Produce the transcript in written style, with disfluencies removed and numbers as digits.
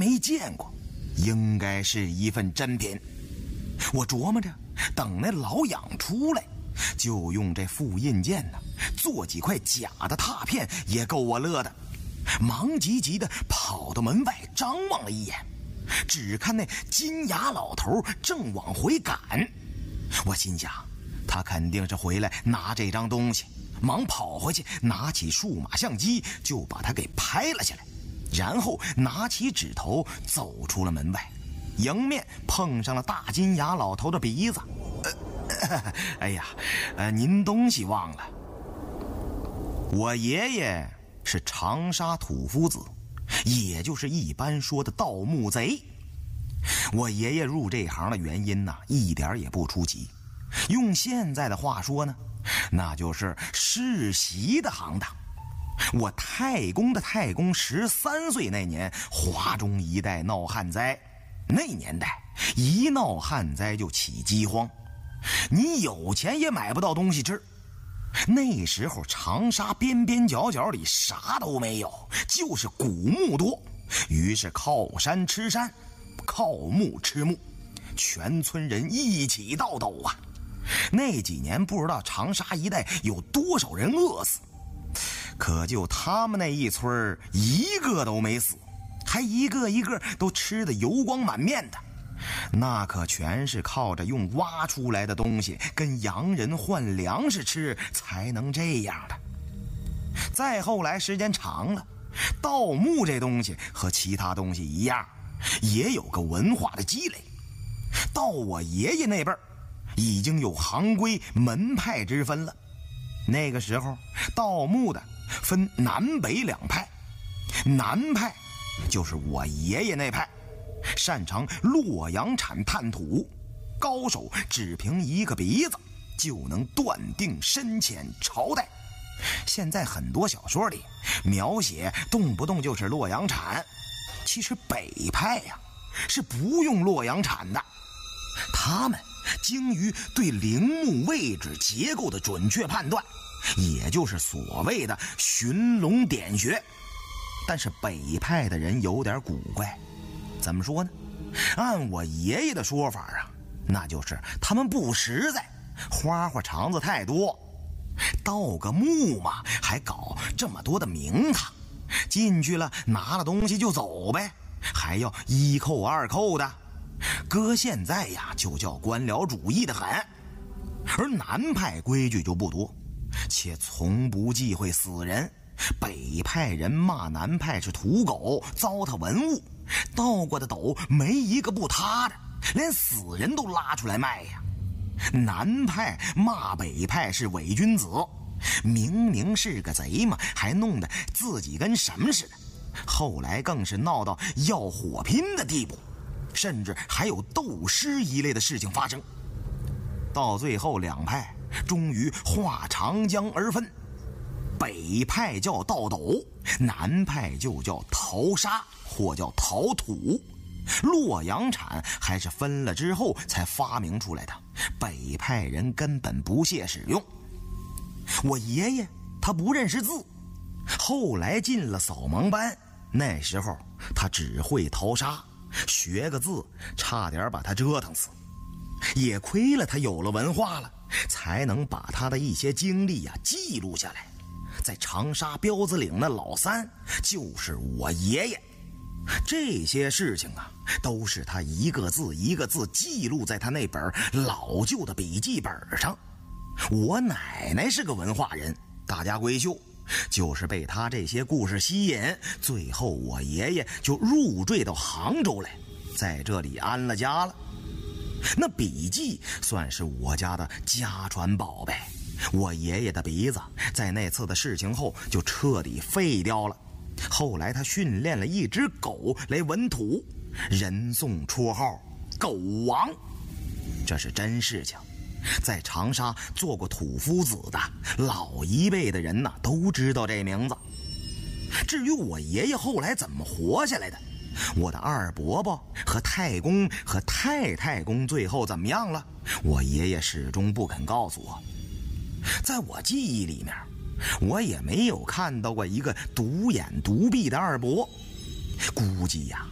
没见过，应该是一份真品。我琢磨着，等那老痒出来，就用这复印件呢做几块假的拓片，也够我乐的。忙急急的跑到门外张望了一眼，只看那金牙老头正往回赶。我心想，他肯定是回来拿这张东西，忙跑回去，拿起数码相机就把他给拍了下来，然后拿起指头走出了门外，迎面碰上了大金牙老头的鼻子。哎呀，您东西忘了。我爷爷是长沙土夫子，也就是一般说的盗墓贼。我爷爷入这行的原因呢，一点也不出奇，用现在的话说呢，那就是世袭的行当。我太公的太公13岁那年，华中一带闹旱灾，那年代一闹旱灾就起饥荒，你有钱也买不到东西吃。那时候长沙边边角角里啥都没有，就是古墓多，于是靠山吃山，靠墓吃墓，全村人一起倒斗啊。那几年不知道长沙一带有多少人饿死，可就他们那一村一个都没死，还一个一个都吃得油光满面的，那可全是靠着用挖出来的东西跟洋人换粮食吃才能这样的。再后来时间长了，盗墓这东西和其他东西一样，也有个文化的积累。到我爷爷那辈儿，已经有行规门派之分了。那个时候盗墓的分南北两派，南派就是我爷爷那派，擅长洛阳铲探土，高手只凭一个鼻子就能断定深浅朝代。现在很多小说里描写动不动就是洛阳铲，其实北派呀是不用洛阳铲的，他们精于对陵墓位置结构的准确判断，也就是所谓的寻龙点穴。但是北派的人有点古怪，怎么说呢？按我爷爷的说法啊，那就是他们不实在，花花肠子太多。盗个墓嘛，还搞这么多的名堂，进去了拿了东西就走呗，还要一扣二扣的，搁现在呀就叫官僚主义的很。而南派规矩就不多，且从不忌讳死人。北派人骂南派是土狗，糟蹋文物，盗过的斗没一个不塌的，连死人都拉出来卖呀。南派骂北派是伪君子，明明是个贼嘛，还弄得自己跟什么似的。后来更是闹到要火拼的地步，甚至还有斗尸一类的事情发生。到最后两派终于划长江而分，北派叫盗斗，南派就叫淘沙或叫淘土。洛阳铲还是分了之后才发明出来的，北派人根本不屑使用。我爷爷他不认识字，后来进了扫盲班，那时候他只会淘沙，学个字差点把他折腾死。也亏了他有了文化了，才能把他的一些经历记录下来。在长沙彪子岭的老三就是我爷爷，这些事情都是他一个字一个字记录在他那本老旧的笔记本上。我奶奶是个文化人，大家闺秀，就是被他这些故事吸引，最后我爷爷就入赘到杭州来，在这里安了家了。那笔记算是我家的家传宝贝，我爷爷的鼻子在那次的事情后就彻底废掉了。后来他训练了一只狗来闻土，人送绰号狗王，这是真事情。在长沙做过土夫子的老一辈的人都知道这名字。至于我爷爷后来怎么活下来的，我的二伯伯和太公和太太公最后怎么样了，我爷爷始终不肯告诉我。在我记忆里面，我也没有看到过一个独眼独臂的二伯，估计